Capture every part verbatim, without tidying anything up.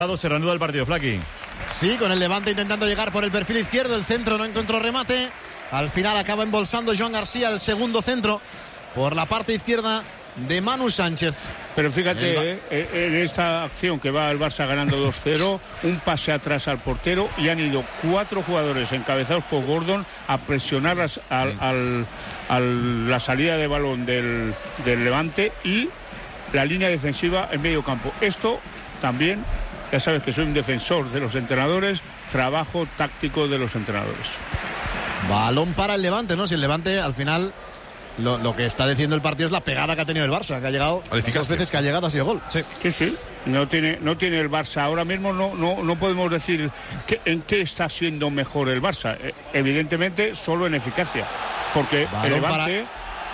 Se reanuda el partido, Flaqui. Sí, con el Levante intentando llegar por el perfil izquierdo. El centro no encontró remate. Al final acaba embolsando Joan García el segundo centro por la parte izquierda de Manu Sánchez. Pero fíjate, eh, en esta acción que va el Barça ganando dos cero, un pase atrás al portero y han ido cuatro jugadores encabezados por Gordon a presionar las, al, al, al, la salida de balón del, del Levante y la línea defensiva en medio campo. Esto también, ya sabes que soy un defensor de los entrenadores, trabajo táctico de los entrenadores. Balón para el Levante, ¿no? Si el Levante al final lo, lo que está diciendo el partido es la pegada que ha tenido el Barça, que ha llegado dos veces que ha llegado ha sido gol. Sí, sí, sí. No tiene, no tiene el Barça. Ahora mismo no, no, no podemos decir que, en qué está siendo mejor el Barça. Eh, evidentemente solo en eficacia. Porque Balón el Levante,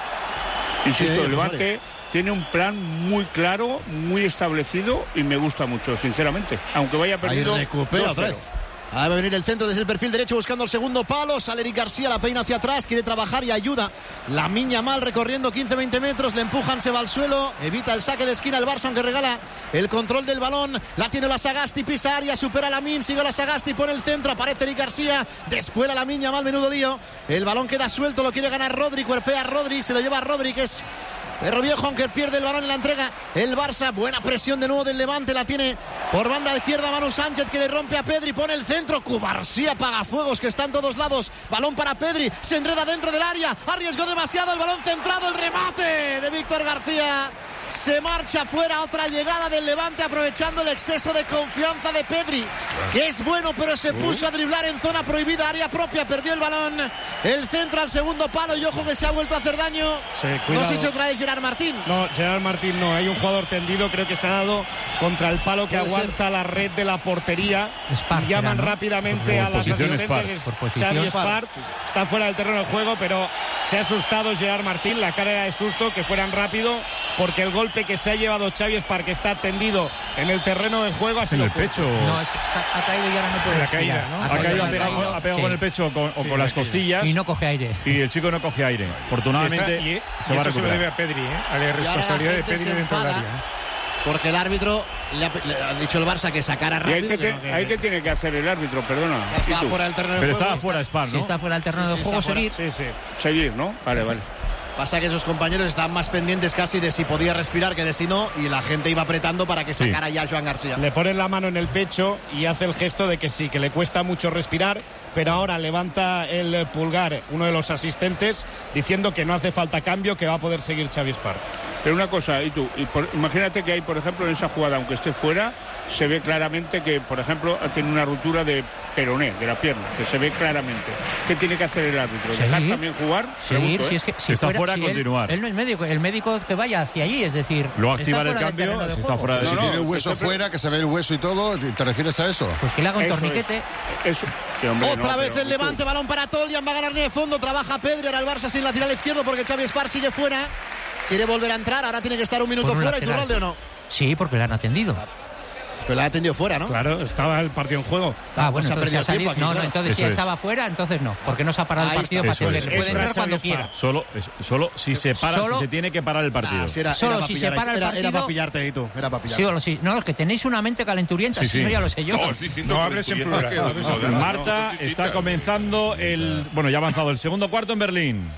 para... insisto, sí, el Levante tiene un plan muy claro, muy establecido y me gusta mucho, sinceramente. Aunque vaya perdiendo. Ahí recupera otra vez. Ahí va a venir el centro desde el perfil derecho buscando el segundo palo. Sale Eric García, la peina hacia atrás, quiere trabajar y ayuda. Lamine Yamal recorriendo quince veinte metros, le empujan, se va al suelo, evita el saque de esquina el Barça, aunque regala el control del balón. La tiene la Sagasti, pisa área, supera a Lamine, sigue la Sagasti, pone el centro, aparece Eric García, después la Lamine Yamal, menudo lío. El balón queda suelto, lo quiere ganar Rodri, cuerpea a Rodri, se lo lleva a Rodri, que es Perro Viejo, aunque pierde el balón en la entrega el Barça. Buena presión de nuevo del Levante, la tiene por banda izquierda Manu Sánchez, que le rompe a Pedri, pone el centro. Cubarsí apaga fuegos, que está en todos lados. Balón para Pedri, se enreda dentro del área, arriesgó demasiado, el balón centrado, el remate de Víctor García. Se marcha fuera, otra llegada del Levante aprovechando el exceso de confianza de Pedri, que es bueno, pero se puso a driblar en zona prohibida, área propia, perdió el balón. El centro al segundo palo y ojo que se ha vuelto a hacer daño. Sí, no sé si otra vez Gerard Martín. No, Gerard Martín no, hay un jugador tendido, creo que se ha dado contra el palo que aguanta ser la red de la portería. Spar, y llaman ¿no? rápidamente a la asistente, Xavi Spar. Está fuera del terreno de juego, pero se ha asustado Gerard Martín, la cara era de susto, que fueran rápido, porque el golpe que se ha llevado Xavi Spar, que está tendido en el terreno de juego, ha sido en el pecho. No, es que ha caído y ahora no puede respirar, ¿no? Ha caído, ha pegado, ha pegado sí. con el pecho con, o sí, con las costillas. Y no coge aire. Y el chico no coge aire. Afortunadamente y, está, y, se y va a esto se lo recuperar. debe a Pedri, ¿eh? A la responsabilidad de Pedri dentro del área. Porque el árbitro le ha, le ha dicho el Barça que sacara rápido. ¿Y ahí que, te, ahí que tiene que hacer el árbitro? Perdona. Está fuera del terreno de Pero juego. estaba fuera Spar, ¿no? Sí, está fuera del terreno sí, de sí, juego, seguir. Sí, sí. Seguir, ¿no? Vale, vale. Pasa que esos compañeros estaban más pendientes casi de si podía respirar que de si no, y la gente iba apretando para que sacara sí. ya a Joan García. Le ponen la mano en el pecho y hace el gesto de que sí, que le cuesta mucho respirar, pero ahora levanta el pulgar uno de los asistentes diciendo que no hace falta cambio, que va a poder seguir Xavi Spar. Pero una cosa, y tú, y por, imagínate que hay, por ejemplo, en esa jugada, aunque esté fuera, se ve claramente que, por ejemplo, tiene una ruptura de peroné, de la pierna, que se ve claramente. ¿Qué tiene que hacer el árbitro? Sí. ¿Dejar también jugar? Seguir, si es que si está fuera, fuera, si continuar. Él, él no es médico, el médico que vaya hacia allí, es decir, lo activa el cambio, de si está fuera de no, si no, tiene el hueso fuera, que se ve el hueso y todo, ¿te refieres a eso? Pues que le haga un eso torniquete. Es. Eso. Sí, hombre, Otra no, vez pero, el Levante, balón para Tolian, va a ganar de fondo, trabaja Pedri, ahora el Barça sin lateral izquierdo porque Xavi Spar sigue fuera, quiere volver a entrar, ahora tiene que estar un minuto un fuera. lateral. ¿Y Iturralde o no? Sí, porque le han atendido. Pero la ha atendido fuera, ¿no? Claro, estaba el partido en juego. Ah, bueno, se ha perdido salido, tiempo aquí, no, claro. no, entonces Eso si es. estaba fuera, entonces no, porque no se ha parado Ahí el partido está. para atender. Eso es. Puede entrar Extra cuando Xavi quiera. Solo, es, solo si se para, Solo- si se tiene que parar el partido. Ah, si era, Solo era para si pillar, se para el era, partido- era para pillarte, y tú, era para pillarte. Sí, o lo, sí. No, los que tenéis una mente calenturienta, Sí, sí, sí. eso ya lo sé yo. No, estoy diciendo No hables en plural, que- no hables en no, plural. no, Marta, no, está comenzando el... Bueno, ya ha avanzado el segundo cuarto en Berlín.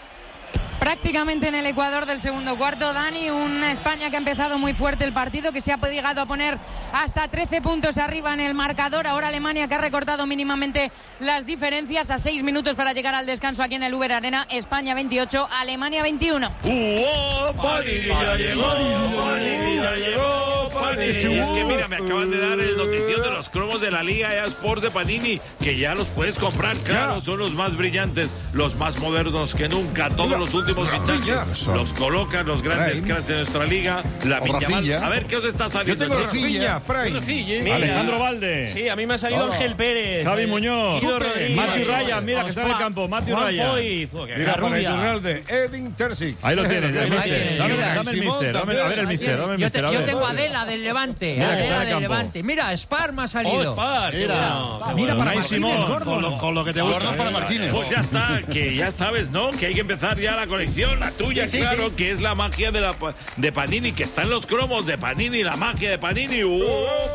Prácticamente en el Ecuador del segundo cuarto, Dani, una España que ha empezado muy fuerte el partido, que se ha llegado a poner hasta trece puntos arriba en el marcador. Ahora Alemania, que ha recortado mínimamente las diferencias a seis minutos para llegar al descanso aquí en el Uber Arena. España veintiocho, Alemania veintiuno. ¡Uh! ¡Panini ya llegó! ¡Panini ya llegó! ¡Panini! Es que mira, me acaban de dar el notición de los cromos de la Liga E A Sports de Panini, que ya los puedes comprar, claro, son los más brillantes, los más modernos que nunca, todos los últimos fichajes, los colocan los grandes cracks de nuestra liga, la Yamal. A ver, ¿qué os está saliendo? Yo tengo Rafinha, Fray. Alejandro Valde. Sí, a mí me ha salido Hola. Ángel Pérez. Javi Muñoz. Guido Rodríguez. Matthew Ryan, mira que está en el campo. Matthew Juan Ryan. Foy. Fu, que Mira, para Garrubia. Iturralde, Edin Terzic. Ahí lo tienes, el Ahí mister. tienes. Dame, Mira, dame el Simón mister, dame, a ver el mister, dame el Yo, mister. te- a yo ver. tengo a Adela del Levante. Mira que está en Adela el del campo. Levante. Mira, Spar me ha Oh, salido. Spar. qué Mira. bueno. Va, Mira, para Unai Martínez, Simón. Con lo, con lo que te gusta. Gordon para Martínez. Pues ya está, que ya sabes, ¿no? Que hay que empezar ya la colección, la tuya, Sí, claro, sí. que es la magia de, la, de Panini, que está en los cromos de Panini, la magia de Panini. ¡Uh!